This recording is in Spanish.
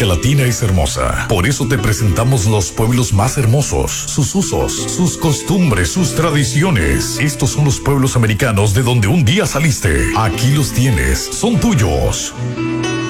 América Latina es hermosa. Por eso te presentamos los pueblos más hermosos, sus usos, sus costumbres, sus tradiciones. Estos son los pueblos americanos de donde un día saliste. Aquí los tienes, son tuyos.